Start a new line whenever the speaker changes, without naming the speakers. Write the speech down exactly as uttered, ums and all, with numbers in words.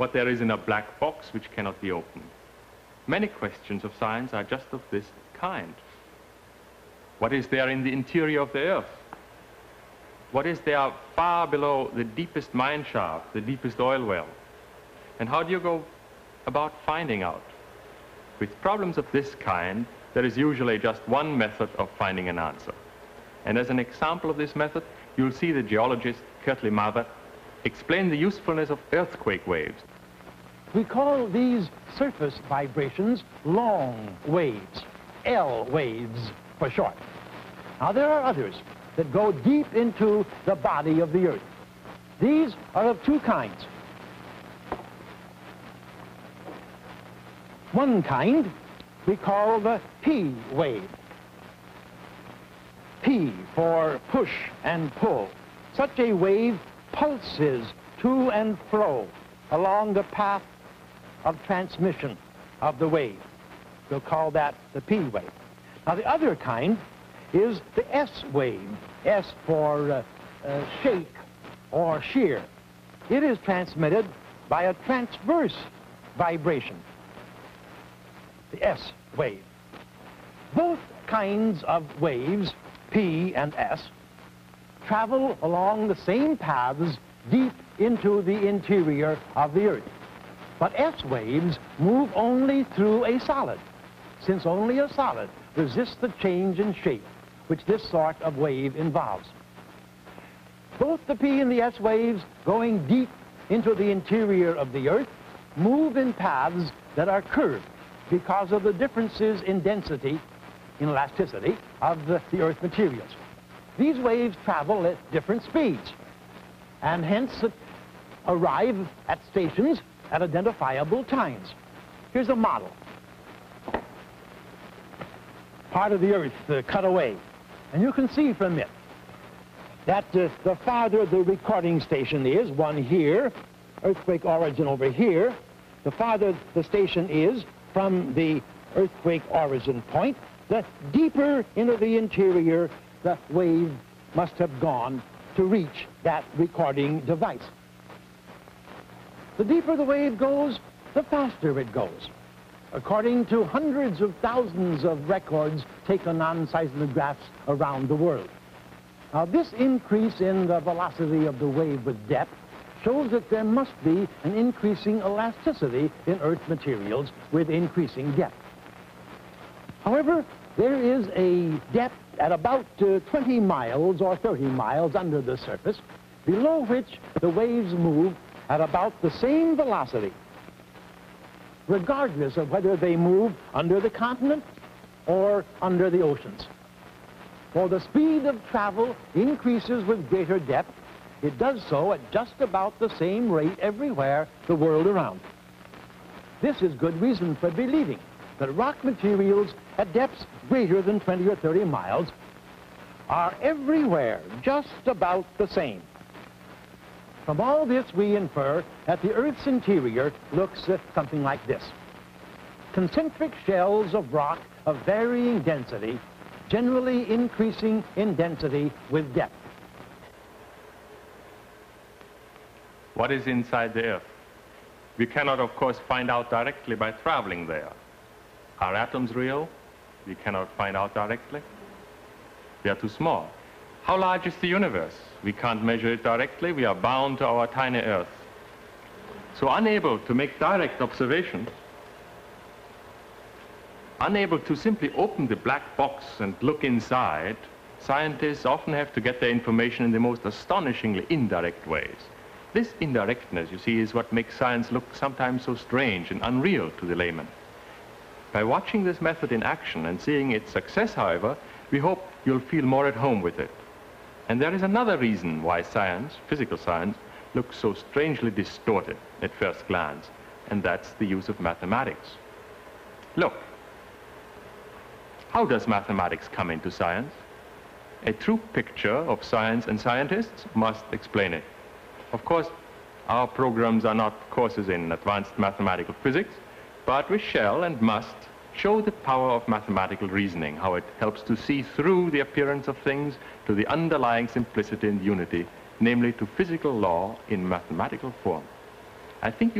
what there is in a black box which cannot be opened. Many questions of science are just of this kind. What is there in the interior of the earth? What is there far below the deepest mine shaft, the deepest oil well? And how do you go about finding out? With problems of this kind, there is usually just one method of finding an answer. And as an example of this method, you'll see the geologist Kirtley Mather explain the usefulness of earthquake waves.
We call these surface vibrations long waves, L waves for short. Now there are others that go deep into the body of the earth. These are of two kinds. One kind we call the P wave. P for push and pull. Such a wave pulses to and fro along the path of transmission of the wave. We'll call that the P wave. Now the other kind is the S wave, S for uh, uh, shake or shear. It is transmitted by a transverse vibration, the S wave. Both kinds of waves, P and S, travel along the same paths deep into the interior of the earth. But S waves move only through a solid, since only a solid resists the change in shape which this sort of wave involves. Both the P and the S waves, going deep into the interior of the earth, move in paths that are curved because of the differences in density, in elasticity, of the, the earth materials. These waves travel at different speeds, and hence arrive at stations at identifiable times. Here's a model. Part of the earth uh, cut away. And you can see from it that uh, the farther the recording station is, one here, earthquake origin over here, the farther the station is from the earthquake origin point, the deeper into the interior the wave must have gone to reach that recording device. The deeper the wave goes, the faster it goes, according to hundreds of thousands of records taken on seismographs around the world. Now, this increase in the velocity of the wave with depth shows that there must be an increasing elasticity in Earth materials with increasing depth. However, there is a depth at about uh, twenty miles or thirty miles under the surface, below which the waves move at about the same velocity, regardless of whether they move under the continent or under the oceans. For the speed of travel increases with greater depth. It does so at just about the same rate everywhere the world around. This is good reason for believing that rock materials at depths greater than twenty or thirty miles are everywhere just about the same. From all this, we infer that the Earth's interior looks uh, something like this. Concentric shells of rock of varying density, generally increasing in density with depth.
What is inside the earth? We cannot, of course, find out directly by traveling there. Are atoms real? We cannot find out directly. They are too small. How large is the universe? We can't measure it directly. We are bound to our tiny earth. So unable to make direct observations, unable to simply open the black box and look inside, scientists often have to get their information in the most astonishingly indirect ways. This indirectness, you see, is what makes science look sometimes so strange and unreal to the layman. By watching this method in action and seeing its success, however, we hope you'll feel more at home with it. And there is another reason why science, physical science, looks so strangely distorted at first glance, and that's the use of mathematics. Look, how does mathematics come into science? A true picture of science and scientists must explain it. Of course, our programs are not courses in advanced mathematical physics, but we shall and must show the power of mathematical reasoning, how it helps to see through the appearance of things to the underlying simplicity and unity, namely to physical law in mathematical form. I think you